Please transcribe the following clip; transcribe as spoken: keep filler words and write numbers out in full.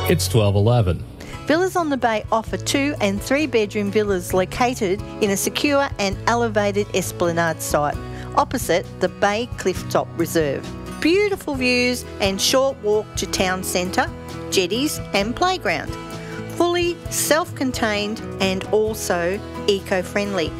It's twelve eleven. Villas on the Bay offer two and three bedroom villas located in a secure and elevated esplanade site opposite the Bay Clifftop Reserve. Beautiful views and short walk to town centre, jetties and playground. Fully self-contained and also eco-friendly.